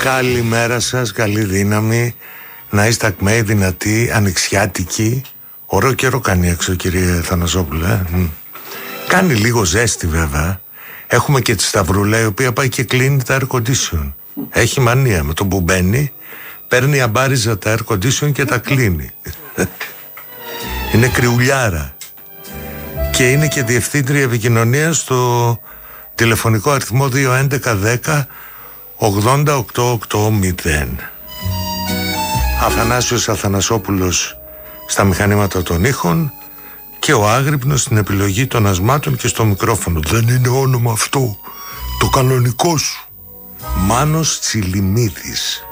Καλημέρα σας, καλή δύναμη. Να είστε ακμαίοι, δυνατοί, ανοιξιάτικοι. Ωραίο καιρό κάνει έξω, κύριε Θανασόπουλε. Κάνει λίγο ζέστη βέβαια. Έχουμε και τη Σταυρούλα, η οποία πάει και κλείνει τα air condition. Έχει μανία, με το που μπαίνει παίρνει αμπάριζα τα air condition και τα κλείνει. Είναι κρυουλιάρα. Και είναι και διευθύντρια επικοινωνίας στο τηλεφωνικό αριθμό 21110 88880. Αθανάσιος Αθανασόπουλος στα μηχανήματα των ήχων και ο Άγρυπνος στην επιλογή των ασμάτων και στο μικρόφωνο. Δεν είναι όνομα αυτό, το κανονικό σου. Μάνος Τσιλιμίδης.